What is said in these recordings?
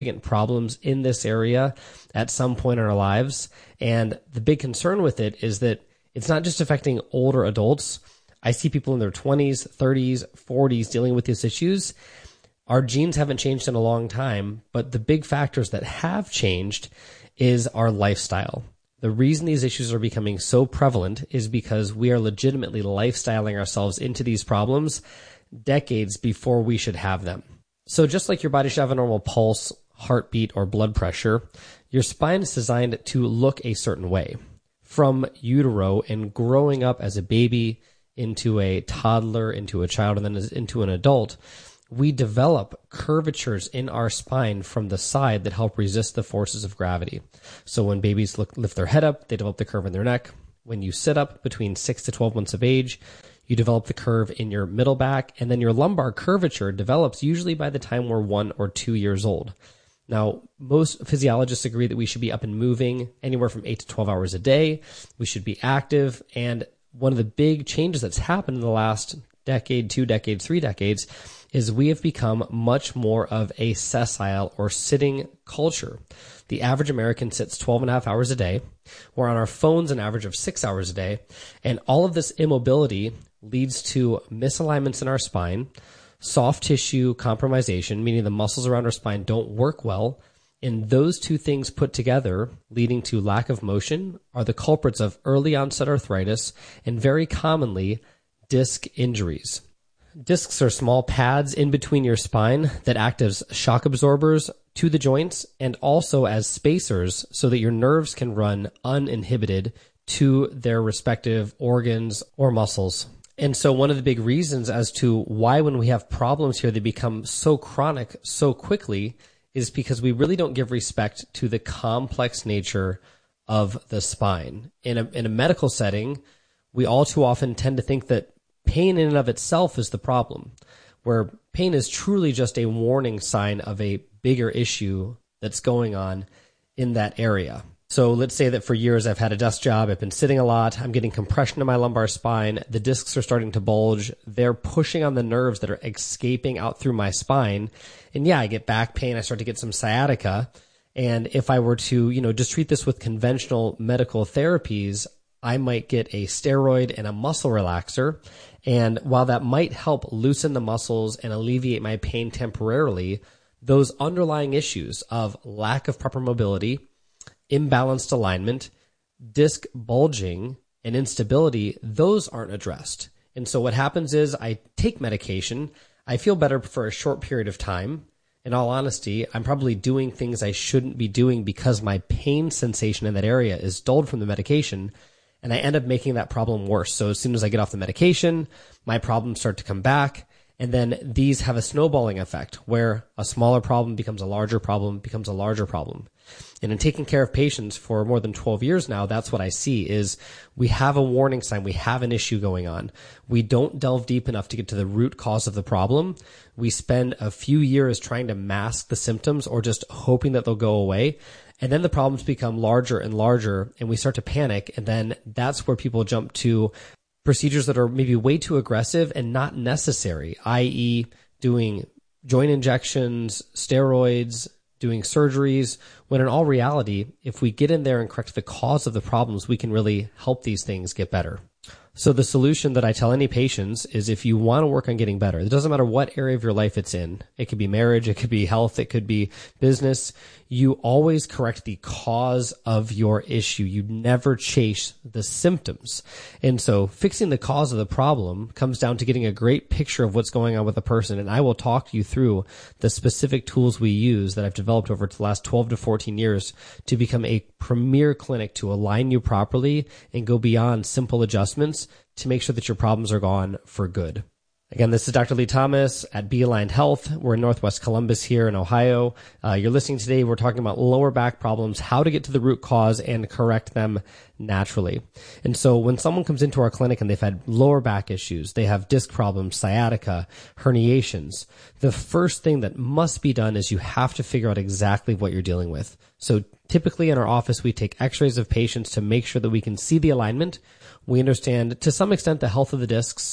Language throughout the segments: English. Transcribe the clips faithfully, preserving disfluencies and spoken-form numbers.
problems in this area at some point in our lives. And the big concern with it is that it's not just affecting older adults. I see people in their twenties, thirties, forties dealing with these issues. Our genes haven't changed in a long time, but the big factors that have changed is our lifestyle. The reason these issues are becoming so prevalent is because we are legitimately lifestyling ourselves into these problems decades before we should have them. So just like your body should have a normal pulse, heartbeat, or blood pressure, your spine is designed to look a certain way. From utero and growing up as a baby into a toddler, into a child, and then into an adult, we develop curvatures in our spine from the side that help resist the forces of gravity. So when babies look, lift their head up, they develop the curve in their neck. When you sit up between six to twelve months of age, you develop the curve in your middle back, and then your lumbar curvature develops usually by the time we're one or two years old. Now, most physiologists agree that we should be up and moving anywhere from eight to twelve hours a day. We should be active. And one of the big changes that's happened in the last decade, two decades, three decades, is we have become much more of a sessile or sitting culture. The average American sits twelve and a half hours a day. We're on our phones an average of six hours a day. And all of this immobility leads to misalignments in our spine, soft tissue compromisation, meaning the muscles around our spine don't work well. And those two things put together, leading to lack of motion, are the culprits of early onset arthritis and very commonly disc injuries. Discs are small pads in between your spine that act as shock absorbers to the joints and also as spacers so that your nerves can run uninhibited to their respective organs or muscles. And so one of the big reasons as to why when we have problems here, they become so chronic so quickly is because we really don't give respect to the complex nature of the spine. In a, in a medical setting, we all too often tend to think that pain in and of itself is the problem, where pain is truly just a warning sign of a bigger issue that's going on in that area. So let's say that for years I've had a desk job, I've been sitting a lot, I'm getting compression in my lumbar spine, the discs are starting to bulge, they're pushing on the nerves that are escaping out through my spine, and yeah, I get back pain, I start to get some sciatica, and if I were to, you know, just treat this with conventional medical therapies, I might get a steroid and a muscle relaxer, and while that might help loosen the muscles and alleviate my pain temporarily, those underlying issues of lack of proper mobility, imbalanced alignment, disc bulging, and instability, those aren't addressed. And so what happens is I take medication, I feel better for a short period of time. In all honesty, I'm probably doing things I shouldn't be doing because my pain sensation in that area is dulled from the medication, and I end up making that problem worse. So as soon as I get off the medication, my problems start to come back. And then these have a snowballing effect where a smaller problem becomes a larger problem, becomes a larger problem. And in taking care of patients for more than twelve years now, that's what I see is we have a warning sign. We have an issue going on. We don't delve deep enough to get to the root cause of the problem. We spend a few years trying to mask the symptoms or just hoping that they'll go away. And then the problems become larger and larger and we start to panic. And then that's where people jump to procedures that are maybe way too aggressive and not necessary, that is doing joint injections, steroids, doing surgeries, when in all reality, if we get in there and correct the cause of the problems, we can really help these things get better. So the solution that I tell any patients is if you want to work on getting better, it doesn't matter what area of your life it's in. It could be marriage, it could be health, it could be business. You always correct the cause of your issue. You never chase the symptoms. And so fixing the cause of the problem comes down to getting a great picture of what's going on with the person. And I will talk you through the specific tools we use that I've developed over the last twelve to fourteen years to become a premier clinic to align you properly and go beyond simple adjustments to make sure that your problems are gone for good. Again, this is Doctor Lee Thomas at Be Aligned Health. We're in Northwest Columbus here in Ohio. Uh, you're listening today. We're talking about lower back problems, how to get to the root cause and correct them naturally. And so when someone comes into our clinic and they've had lower back issues, they have disc problems, sciatica, herniations, the first thing that must be done is you have to figure out exactly what you're dealing with. So typically in our office, we take x-rays of patients to make sure that we can see the alignment. We understand to some extent the health of the discs.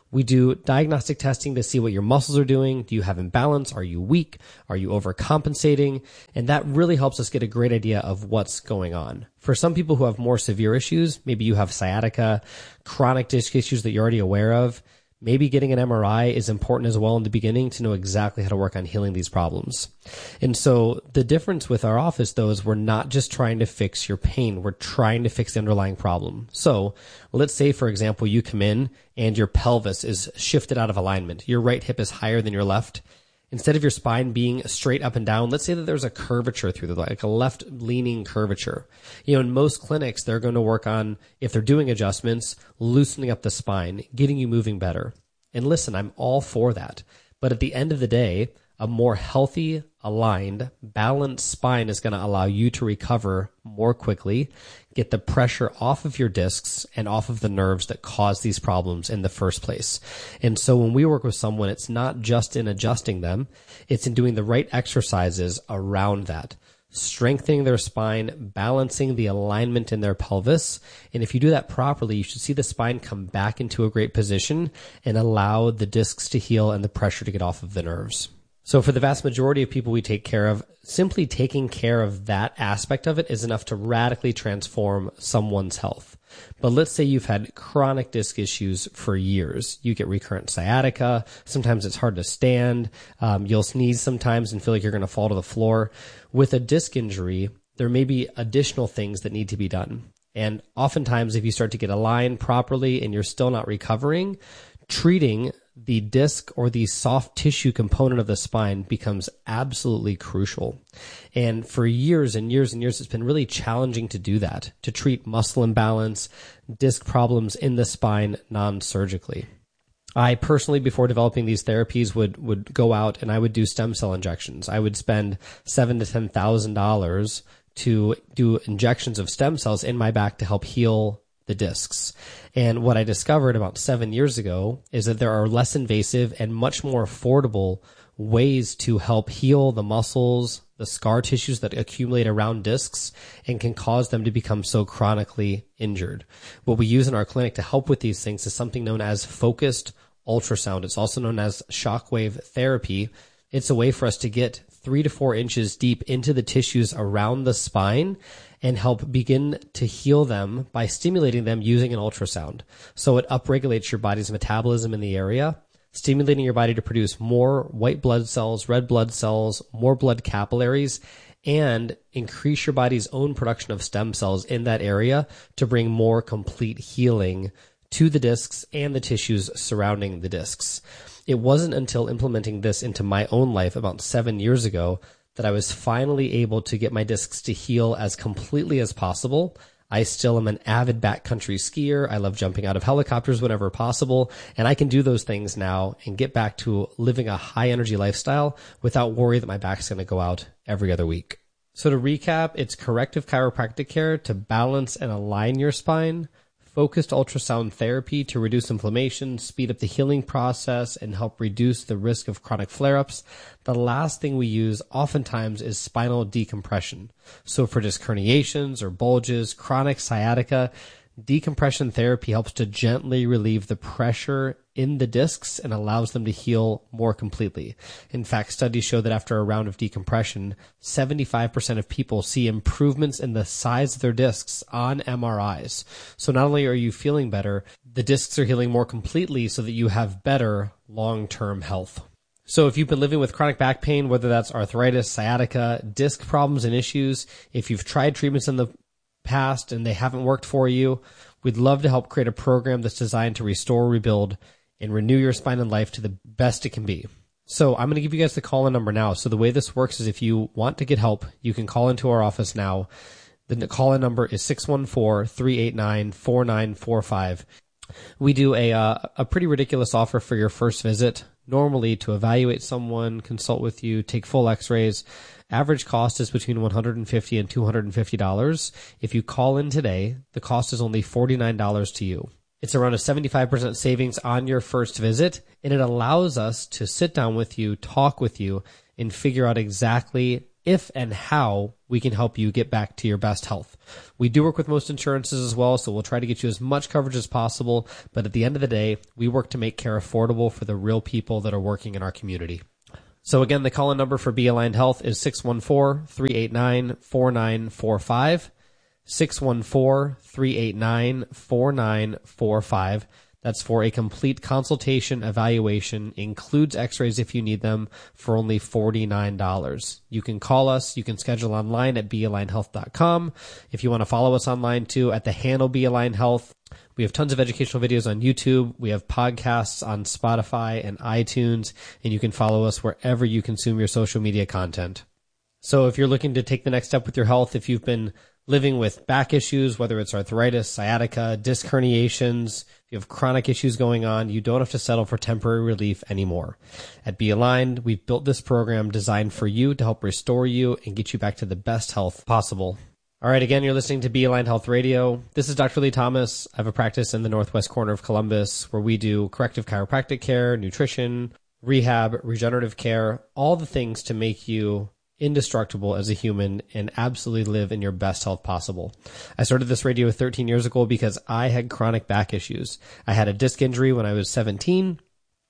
We do diagnostic testing to see what your muscles are doing. Do you have imbalance? Are you weak? Are you overcompensating? And that really helps us get a great idea of what's going on. For some people who have more severe issues, maybe you have sciatica, chronic disc issues that you're already aware of, maybe getting an M R I is important as well in the beginning to know exactly how to work on healing these problems. And so the difference with our office, though, is we're not just trying to fix your pain. We're trying to fix the underlying problem. So let's say, for example, you come in and your pelvis is shifted out of alignment. Your right hip is higher than your left. Instead of your spine being straight up and down, let's say that there's a curvature through the, like a left leaning curvature. You know, in most clinics, they're going to work on, if they're doing adjustments, loosening up the spine, getting you moving better. And listen, I'm all for that. But at the end of the day, a more healthy, aligned, balanced spine is going to allow you to recover more quickly, get the pressure off of your discs and off of the nerves that cause these problems in the first place. And so when we work with someone, it's not just in adjusting them, it's in doing the right exercises around that, strengthening their spine, balancing the alignment in their pelvis. And if you do that properly, you should see the spine come back into a great position and allow the discs to heal and the pressure to get off of the nerves. So for the vast majority of people we take care of, simply taking care of that aspect of it is enough to radically transform someone's health. But let's say you've had chronic disc issues for years. You get recurrent sciatica. Sometimes it's hard to stand. Um, you'll sneeze sometimes and feel like you're going to fall to the floor. With a disc injury, there may be additional things that need to be done. And oftentimes, if you start to get aligned properly and you're still not recovering, treating the disc or the soft tissue component of the spine becomes absolutely crucial. And for years and years and years, it's been really challenging to do that, to treat muscle imbalance, disc problems in the spine non-surgically. I personally, before developing these therapies, would, would go out and I would do stem cell injections. I would spend seven to ten thousand dollars to do injections of stem cells in my back to help heal the discs. And what I discovered about seven years ago is that there are less invasive and much more affordable ways to help heal the muscles, the scar tissues that accumulate around discs and can cause them to become so chronically injured. What we use in our clinic to help with these things is something known as focused ultrasound. It's also known as shockwave therapy. It's a way for us to get three to four inches deep into the tissues around the spine and help begin to heal them by stimulating them using an ultrasound. So it upregulates your body's metabolism in the area, stimulating your body to produce more white blood cells, red blood cells, more blood capillaries, and increase your body's own production of stem cells in that area to bring more complete healing to the discs and the tissues surrounding the discs. It wasn't until implementing this into my own life about seven years ago that I was finally able to get my discs to heal as completely as possible. I still am an avid backcountry skier. I love jumping out of helicopters whenever possible, and I can do those things now and get back to living a high energy lifestyle without worry that my back's going to go out every other week. So to recap, it's corrective chiropractic care to balance and align your spine, focused ultrasound therapy to reduce inflammation, speed up the healing process, and help reduce the risk of chronic flare-ups. The last thing we use oftentimes is spinal decompression. So for disc herniations or bulges, chronic sciatica, decompression therapy helps to gently relieve the pressure in the discs and allows them to heal more completely. In fact, studies show that after a round of decompression, seventy-five percent of people see improvements in the size of their discs on M R Is. So not only are you feeling better, the discs are healing more completely so that you have better long-term health. So if you've been living with chronic back pain, whether that's arthritis, sciatica, disc problems and issues, if you've tried treatments in the past and they haven't worked for you, we'd love to help create a program that's designed to restore, rebuild, and renew your spine and life to the best it can be. So I'm going to give you guys the call-in number now. So the way this works is if you want to get help, you can call into our office now. The call-in number is six one four, three eight nine, four nine four five. We do a uh, a pretty ridiculous offer for your first visit. Normally, to evaluate someone, consult with you, take full x-rays, average cost is between one hundred fifty dollars and two hundred fifty dollars. If you call in today, the cost is only forty-nine dollars to you. It's around a seventy-five percent savings on your first visit, and it allows us to sit down with you, talk with you, and figure out exactly if and how we can help you get back to your best health. We do work with most insurances as well, so we'll try to get you as much coverage as possible. But at the end of the day, we work to make care affordable for the real people that are working in our community. So again, the call-in number for Be Aligned Health is six one four, three eight nine, four nine four five. six one four, three eight nine, four nine four five. That's for a complete consultation evaluation, includes x-rays if you need them, for only forty-nine dollars. You can call us. You can schedule online at be aligned health dot com. If you want to follow us online too, at the handle Be Aligned Health. We have tons of educational videos on YouTube. We have podcasts on Spotify and iTunes, and you can follow us wherever you consume your social media content. So if you're looking to take the next step with your health, if you've been living with back issues, whether it's arthritis, sciatica, disc herniations, if you have chronic issues going on, you don't have to settle for temporary relief anymore. At Be Aligned, we've built this program designed for you to help restore you and get you back to the best health possible. All right, again, you're listening to Be Aligned Health Radio. This is Doctor Lee Thomas. I have a practice in the northwest corner of Columbus where we do corrective chiropractic care, nutrition, rehab, regenerative care, all the things to make you indestructible as a human and absolutely live in your best health possible. I started this radio thirteen years ago because I had chronic back issues. I had a disc injury when I was seventeen.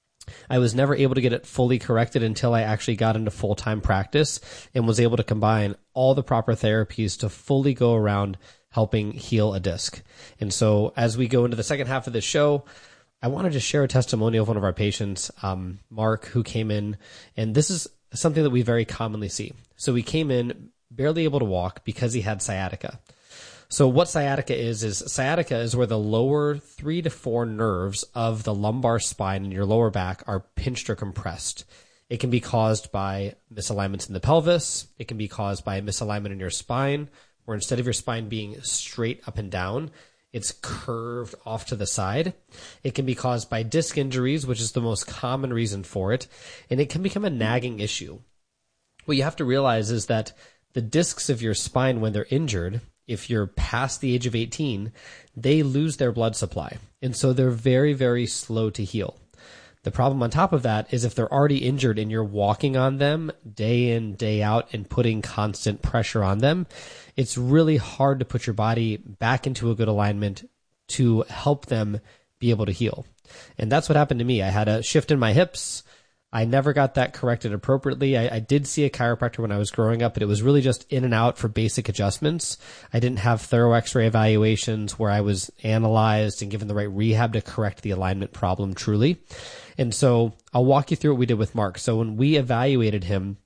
I was never able to get it fully corrected until I actually got into full-time practice and was able to combine all the proper therapies to fully go around helping heal a disc. And so as we go into the second half of the show, I wanted to share a testimonial of one of our patients, um, Mark, who came in, and this is something that we very commonly see. So he came in barely able to walk because he had sciatica. So what sciatica is, is sciatica is where the lower three to four nerves of the lumbar spine in your lower back are pinched or compressed. It can be caused by misalignments in the pelvis. It can be caused by a misalignment in your spine, where instead of your spine being straight up and down, it's curved off to the side. It can be caused by disc injuries, which is the most common reason for it, and it can become a nagging issue. What you have to realize is that the discs of your spine, when they're injured, if you're past the age of eighteen, they lose their blood supply, and so they're very, very slow to heal. The problem on top of that is if they're already injured and you're walking on them day in, day out and putting constant pressure on them, it's really hard to put your body back into a good alignment to help them be able to heal. And that's what happened to me. I had a shift in my hips. I never got that corrected appropriately. I, I did see a chiropractor when I was growing up, but it was really just in and out for basic adjustments. I didn't have thorough x-ray evaluations where I was analyzed and given the right rehab to correct the alignment problem truly. And so I'll walk you through what we did with Mark. So when we evaluated him,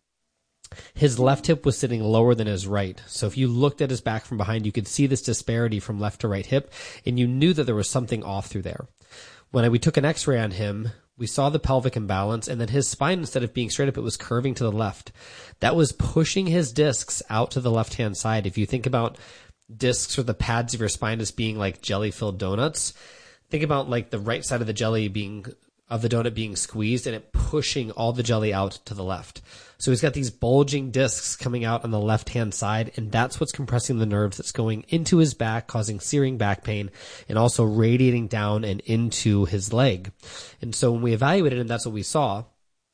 his left hip was sitting lower than his right. So if you looked at his back from behind, you could see this disparity from left to right hip, and you knew that there was something off through there. When we took an x-ray on him, we saw the pelvic imbalance, and then his spine, instead of being straight up, it was curving to the left. That was pushing his discs out to the left-hand side. If you think about discs or the pads of your spine as being like jelly-filled donuts, think about like the right side of the jelly being of the donut being squeezed and it pushing all the jelly out to the left. So he's got these bulging discs coming out on the left-hand side, and that's what's compressing the nerves that's going into his back, causing searing back pain, and also radiating down and into his leg. And so when we evaluated him, that's what we saw.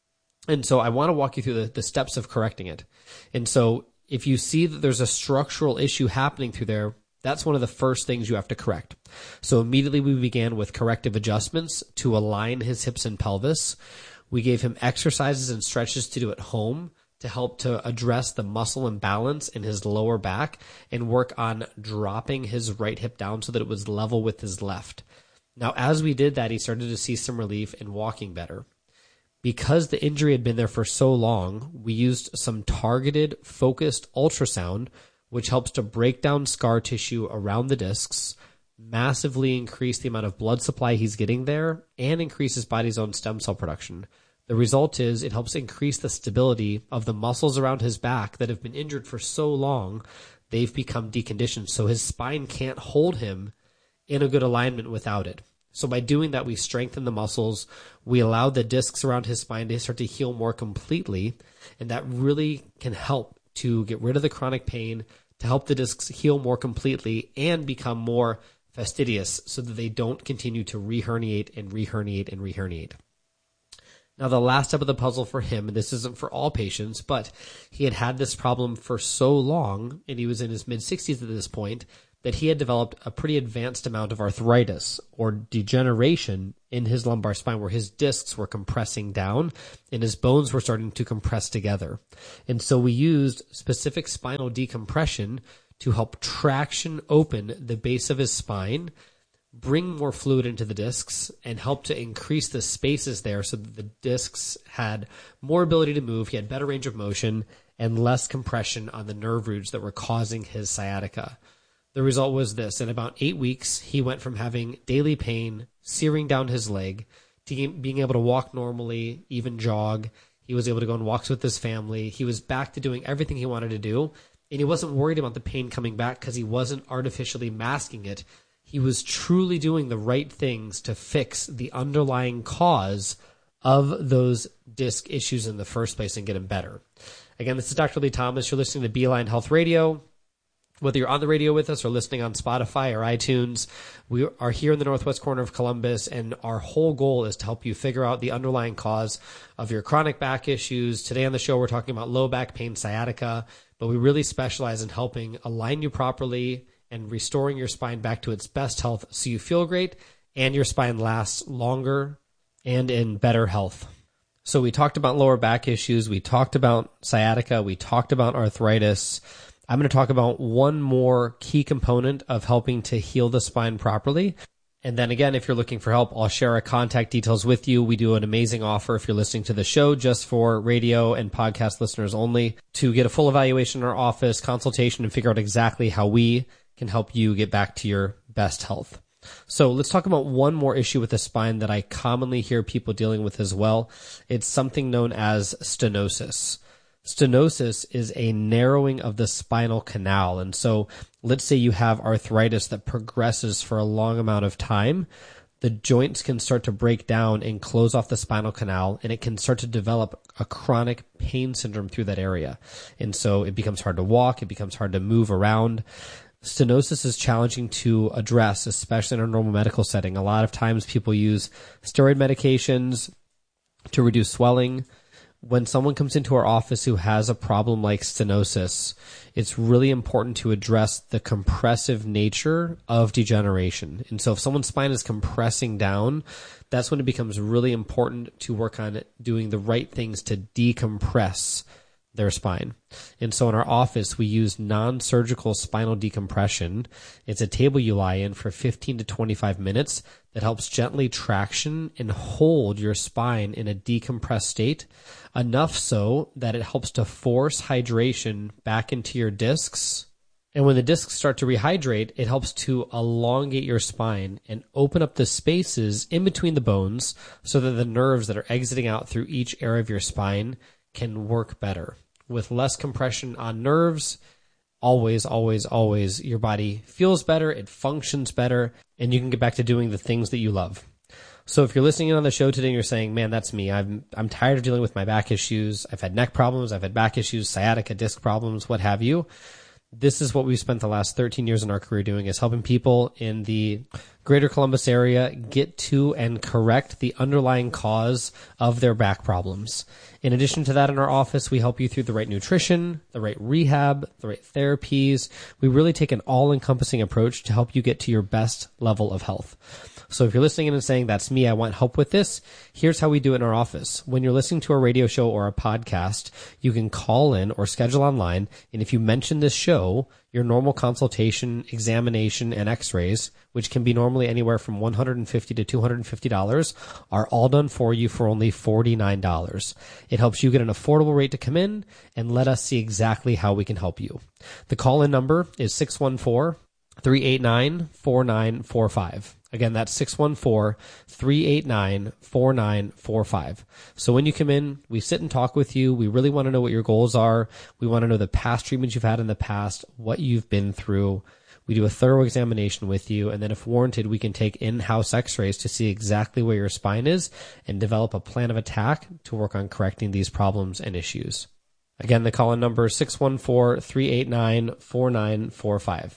And so I want to walk you through the, the steps of correcting it. And so if you see that there's a structural issue happening through there, that's one of the first things you have to correct. So immediately we began with corrective adjustments to align his hips and pelvis. We gave him exercises and stretches to do at home to help to address the muscle imbalance in his lower back and work on dropping his right hip down so that it was level with his left. Now, as we did that, he started to see some relief in walking better. Because the injury had been there for so long, we used some targeted, focused ultrasound, which helps to break down scar tissue around the discs, massively increase the amount of blood supply he's getting there, and increase his body's own stem cell production. The result is it helps increase the stability of the muscles around his back that have been injured for so long, they've become deconditioned. So his spine can't hold him in a good alignment without it. So by doing that, we strengthen the muscles. We allow the discs around his spine to start to heal more completely. And that really can help to get rid of the chronic pain, to help the discs heal more completely and become more fastidious so that they don't continue to re-herniate and re-herniate and re-herniate. Now, the last step of the puzzle for him, and this isn't for all patients, but he had had this problem for so long, and he was in his mid-sixties at this point, that he had developed a pretty advanced amount of arthritis or degeneration in his lumbar spine, where his discs were compressing down and his bones were starting to compress together. And so we used specific spinal decompression to help traction open the base of his spine, bring more fluid into the discs, and help to increase the spaces there so that the discs had more ability to move, he had better range of motion, and less compression on the nerve roots that were causing his sciatica. The result was this. In about eight weeks, he went from having daily pain searing down his leg to being able to walk normally, even jog. He was able to go on walks with his family. He was back to doing everything he wanted to do, and he wasn't worried about the pain coming back because he wasn't artificially masking it. He was truly doing the right things to fix the underlying cause of those disc issues in the first place and get him better. Again, this is Doctor Lee Thomas. You're listening to Beeline Health Radio. Whether you're on the radio with us or listening on Spotify or iTunes, we are here in the northwest corner of Columbus, and our whole goal is to help you figure out the underlying cause of your chronic back issues. Today on the show, we're talking about low back pain, sciatica, but we really specialize in helping align you properly and restoring your spine back to its best health so you feel great and your spine lasts longer and in better health. So we talked about lower back issues. We talked about sciatica. We talked about arthritis. I'm going to talk about one more key component of helping to heal the spine properly. And then again, if you're looking for help, I'll share our contact details with you. We do an amazing offer if you're listening to the show just for radio and podcast listeners only to get a full evaluation in our office, consultation, and figure out exactly how we can help you get back to your best health. So let's talk about one more issue with the spine that I commonly hear people dealing with as well. It's something known as stenosis. Stenosis is a narrowing of the spinal canal. And so let's say you have arthritis that progresses for a long amount of time. The joints can start to break down and close off the spinal canal, and it can start to develop a chronic pain syndrome through that area. And so it becomes hard to walk. It becomes hard to move around. Stenosis is challenging to address, especially in a normal medical setting. A lot of times people use steroid medications to reduce swelling. When someone comes into our office who has a problem like stenosis, it's really important to address the compressive nature of degeneration. And so if someone's spine is compressing down, that's when it becomes really important to work on doing the right things to decompress their spine. And so in our office, we use non-surgical spinal decompression. It's a table you lie in for fifteen to twenty-five minutes that helps gently traction and hold your spine in a decompressed state, enough so that it helps to force hydration back into your discs. And when the discs start to rehydrate, it helps to elongate your spine and open up the spaces in between the bones so that the nerves that are exiting out through each area of your spine can work better. With less compression on nerves, always, always, always, your body feels better, it functions better, and you can get back to doing the things that you love. So if you're listening in on the show today and you're saying, man, that's me. I'm I'm tired of dealing with my back issues. I've had neck problems. I've had back issues, sciatica, disc problems, what have you. This is what we've spent the last thirteen years in our career doing, is helping people in the greater Columbus area get to and correct the underlying cause of their back problems. In addition to that, in our office, we help you through the right nutrition, the right rehab, the right therapies. We really take an all-encompassing approach to help you get to your best level of health. So if you're listening in and saying, that's me, I want help with this, here's how we do it in our office. When you're listening to a radio show or a podcast, you can call in or schedule online. And if you mention this show, your normal consultation, examination, and x-rays, which can be normally anywhere from one hundred fifty dollars to two hundred fifty dollars, are all done for you for only forty-nine dollars. It helps you get an affordable rate to come in and let us see exactly how we can help you. The call-in number is six one four, three eight nine, four nine four five. Again, that's six one four, three eight nine, four nine four five. So when you come in, we sit and talk with you. We really want to know what your goals are. We want to know the past treatments you've had in the past, what you've been through. We do a thorough examination with you, and then if warranted, we can take in-house x-rays to see exactly where your spine is and develop a plan of attack to work on correcting these problems and issues. Again, the call-in number is six one four, three eight nine, four nine four five.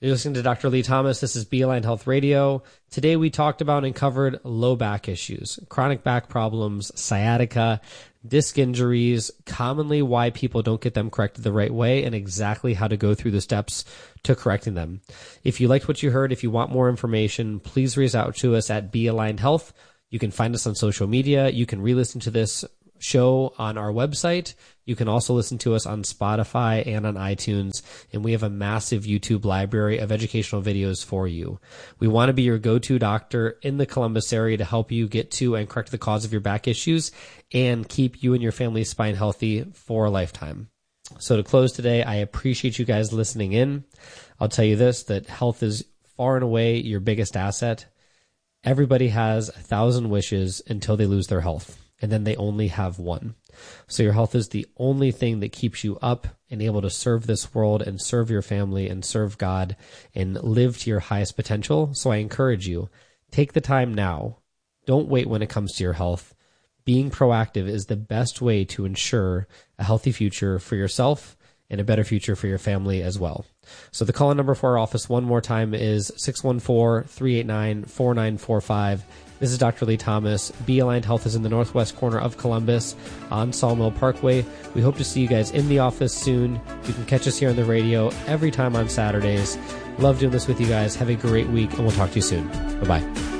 You're listening to Doctor Lee Thomas. This is Be Aligned Health Radio. Today we talked about and covered low back issues, chronic back problems, sciatica, disc injuries, commonly why people don't get them corrected the right way, and exactly how to go through the steps to correcting them. If you liked what you heard, if you want more information, please reach out to us at Be Aligned Health. You can find us on social media. You can re-listen to this show on our website. You can also listen to us on Spotify and on iTunes, and we have a massive YouTube library of educational videos for you. We want to be your go-to doctor in the Columbus area to help you get to and correct the cause of your back issues and keep you and your family's spine healthy for a lifetime. So to close today, I appreciate you guys listening in. I'll tell you this, that health is far and away your biggest asset. Everybody has a thousand wishes until they lose their health, and then they only have one. So your health is the only thing that keeps you up and able to serve this world and serve your family and serve God and live to your highest potential. So I encourage you, take the time now. Don't wait when it comes to your health. Being proactive is the best way to ensure a healthy future for yourself and a better future for your family as well. So the call-in number for our office one more time is six one four, three eight nine, four nine four five. This is Doctor Lee Thomas. Be Aligned Health is in the northwest corner of Columbus on Sawmill Parkway. We hope to see you guys in the office soon. You can catch us here on the radio every time on Saturdays. Love doing this with you guys. Have a great week, and we'll talk to you soon. Bye-bye.